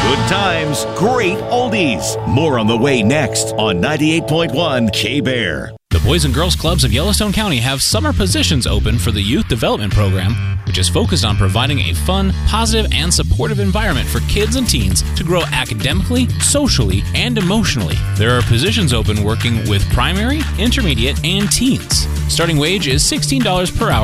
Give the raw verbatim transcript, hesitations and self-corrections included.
Good times, great oldies. More on the way next on ninety-eight point one K-Bear. The Boys and Girls Clubs of Yellowstone County have summer positions open for the Youth Development Program, which is focused on providing a fun, positive, and supportive environment for kids and teens to grow academically, socially, and emotionally. There are positions open working with primary, intermediate, and teens. Starting wage is sixteen dollars per hour